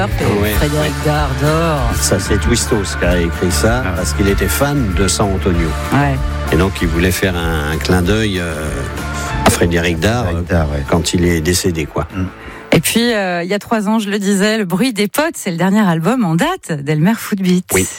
Ouais, Frédéric Dardor. Ça, c'est Twistos qui a écrit ça parce qu'il était fan de San Antonio. Ouais. Et donc, il voulait faire un clin d'œil à Frédéric Dard quand il est décédé, quoi. Et puis, il y a 3 ans, je le disais, Le bruit des potes, c'est le dernier album en date d'Elmer Footbeat. Oui.